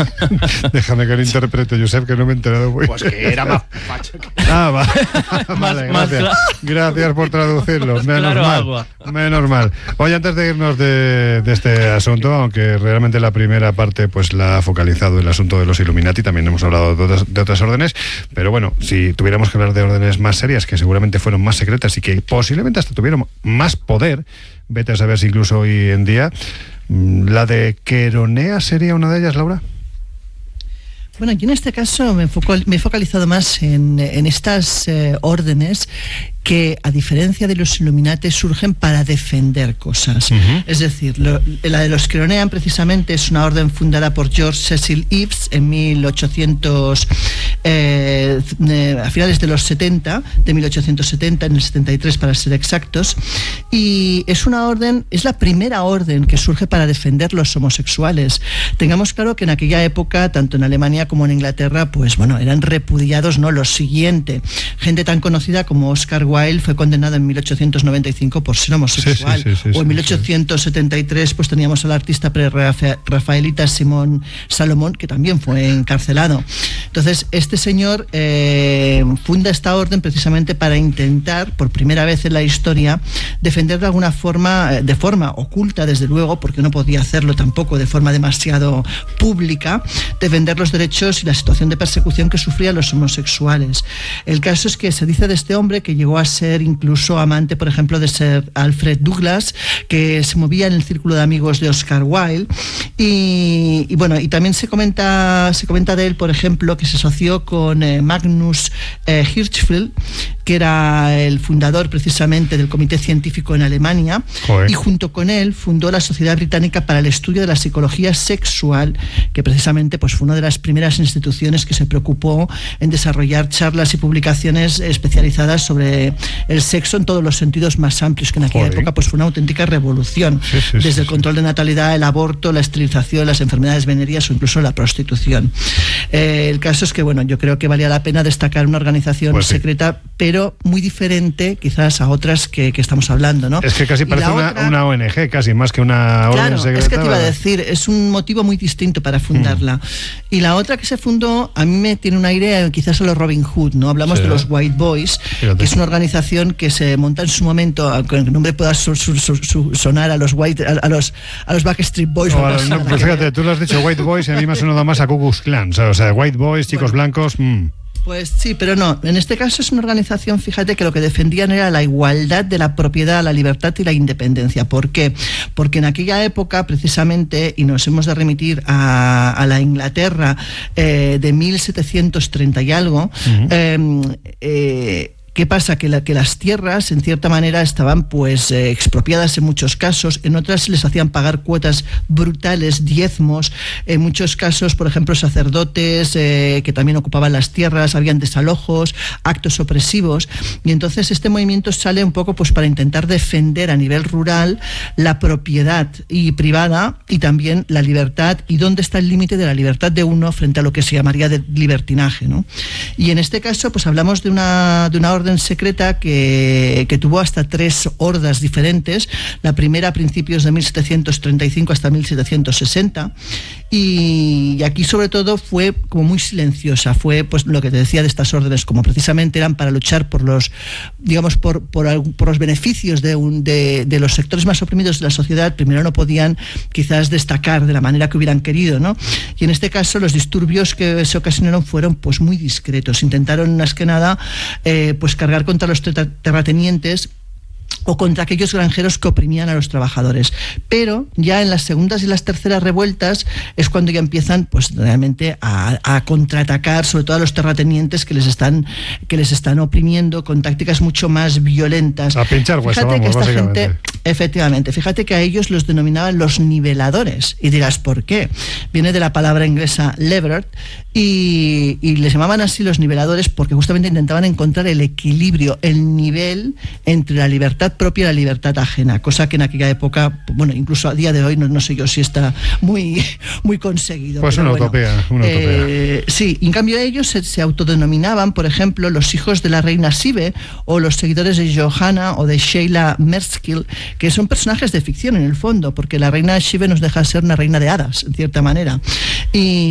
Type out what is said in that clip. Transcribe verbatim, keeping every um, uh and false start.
Déjame que lo interprete, Josep, que no me he enterado muy Pues que era más facha que... Ah, va. Vale, Más- más gracias. cla- Gracias por traducirlo. Más Menos claro mal. agua. Menos mal. Oye, antes de irnos de, de este asunto, aunque realmente la primera parte pues la ha focalizado el asunto de los Illuminati, también hemos hablado de otras, de otras órdenes, pero bueno, si tuviéramos que hablar de órdenes más serias, que seguramente fueron más secretas y que posiblemente hasta tuvieron más poder, vete a saber si incluso hoy en día, ¿la de Queronea sería una de ellas, Laura? Bueno, yo en este caso me, enfoco, me he focalizado más en, en estas eh, órdenes que, a diferencia de los Illuminati, surgen para defender cosas. Uh-huh. Es decir, lo, la de los Queronean precisamente es una orden fundada por George Cecil Eves en mil ochocientos, eh, eh, a finales de los setenta, de mil ochocientos setenta, en el setenta y tres para ser exactos, y es una orden, es la primera orden que surge para defender los homosexuales. Tengamos claro que en aquella época, tanto en Alemania como en Inglaterra, pues bueno, eran repudiados, ¿no? Lo siguiente, gente tan conocida como Oscar Wilde fue condenado en mil ochocientos noventa y cinco por ser homosexual, sí, sí, sí, sí, o en mil ochocientos setenta y tres pues teníamos al artista pre-rafaelita Simón Salomón, que también fue encarcelado. Entonces este señor eh, funda esta orden precisamente para intentar, por primera vez en la historia, defender de alguna forma, de forma oculta desde luego, porque no podía hacerlo tampoco de forma demasiado pública, defender los derechos y la situación de persecución que sufrían los homosexuales. El caso es que se dice de este hombre que llegó a ser incluso amante, por ejemplo, de Sir Alfred Douglas, que se movía en el círculo de amigos de Oscar Wilde, y, y bueno, y también se comenta, se comenta de él, por ejemplo, que se asoció con eh, Magnus eh, Hirschfeld, que era el fundador precisamente del Comité Científico en Alemania. Joder. Y junto con él fundó la Sociedad Británica para el Estudio de la Psicología Sexual, que precisamente pues, fue una de las primeras instituciones que se preocupó en desarrollar charlas y publicaciones especializadas sobre el sexo en todos los sentidos más amplios, que en aquella Joder. época pues, fue una auténtica revolución, sí, sí, desde sí, el control sí. de natalidad, el aborto, la esterilización, las enfermedades venéreas o incluso la prostitución. Eh, el caso es que, bueno, yo creo que valía la pena destacar una organización pues sí. secreta, pero muy diferente quizás a otras que, que estamos hablando, ¿no? Es que casi parece una, otra, una O N G, casi más que una orden claro, secreta. Es que te iba a decir, es un motivo muy distinto para fundarla. Mm. Y la otra que se fundó, a mí me tiene una idea quizás a los Robin Hood, ¿no? Hablamos sí. de los White Boys, Fíjate. que es una organización que se monta en su momento, aunque el nombre pueda su, su, su, su, sonar a los White, a, a los a los Backstreet Boys. O a, no, pues fíjate, tú lo has dicho White Boys y a mí me ha sonado más a Ku Klux Klan, o sea, White Boys, chicos bueno. blancos. Mm. Pues sí, pero no. En este caso es una organización, fíjate, que lo que defendían era la igualdad de la propiedad, la libertad y la independencia. ¿Por qué? Porque en aquella época, precisamente, y nos hemos de remitir a, a la Inglaterra eh, de mil setecientos treinta y algo, uh-huh. eh, eh, ¿qué pasa? Que, la, que las tierras, en cierta manera, estaban pues eh, expropiadas en muchos casos, en otras les hacían pagar cuotas brutales, diezmos, en muchos casos, por ejemplo, sacerdotes eh, que también ocupaban las tierras, habían desalojos, actos opresivos, y entonces este movimiento sale un poco pues para intentar defender a nivel rural la propiedad y privada y también la libertad, y dónde está el límite de la libertad de uno frente a lo que se llamaría de libertinaje, ¿no? Y en este caso, pues hablamos de una, de una orden secreta que, que tuvo hasta tres hordas diferentes. La primera a principios de mil setecientos treinta y cinco hasta mil setecientos sesenta, y, y aquí sobre todo fue como muy silenciosa. Fue pues lo que te decía de estas órdenes, como precisamente eran para luchar por los, digamos, por, por, por los beneficios de, un, de, de los sectores más oprimidos de la sociedad. Primero no podían quizás destacar de la manera que hubieran querido, ¿no? Y en este caso los disturbios que se ocasionaron fueron pues muy discretos. Intentaron más que nada eh, pues cargar contra los terratenientes o contra aquellos granjeros que oprimían a los trabajadores. Pero ya en las segundas y las terceras revueltas es cuando ya empiezan pues realmente a, a contraatacar, sobre todo a los terratenientes que les están que les están oprimiendo con tácticas mucho más violentas. A pinchar hueso, fíjate vamos, que esta gente, efectivamente, fíjate que a ellos los denominaban los niveladores. Y dirás, ¿por qué? Viene de la palabra inglesa lever, y, y les llamaban así los niveladores porque justamente intentaban encontrar el equilibrio, el nivel entre la libertad propia y la libertad ajena, cosa que en aquella época, bueno, incluso a día de hoy no, no sé yo si está muy, muy conseguido. Pues una bueno, utopía, una eh, utopía. Sí, y en cambio ellos se, se autodenominaban, por ejemplo, los hijos de la reina Sibe, o los seguidores de Johanna o de Sheila Merskill, que son personajes de ficción en el fondo, porque la reina Sibe nos deja ser una reina de hadas, en cierta manera. Y